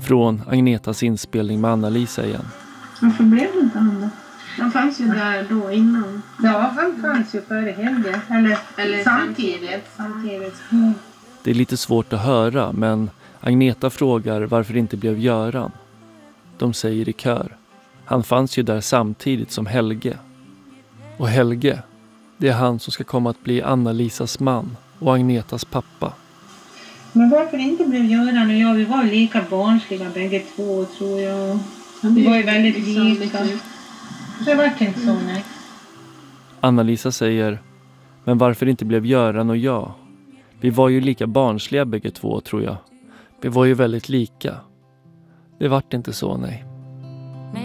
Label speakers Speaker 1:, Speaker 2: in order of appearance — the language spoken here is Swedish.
Speaker 1: Från Agnetas inspelning med Anna-Lisa igen.
Speaker 2: Varför blev det inte han då? Han fanns ju där då innan.
Speaker 3: Ja, han fanns ju före Helge. Eller samtidigt. Mm.
Speaker 1: Det är lite svårt att höra, men Agneta frågar varför det inte blev Göran. De säger i kör. Han fanns ju där samtidigt som Helge. Och Helge, det är han som ska komma att bli Anna-Lisas man och Agnetas pappa.
Speaker 3: Men varför det inte blev Göran och jag? Vi var lika barnsliga bägge två, tror jag. Vi var ju väldigt lika. Det var inte så, nej.
Speaker 1: Anna-Lisa säger, men varför det inte blev Göran och jag? Vi var ju lika barnsliga bägge två, tror jag. Vi var ju väldigt lika. Det vart inte så, nej.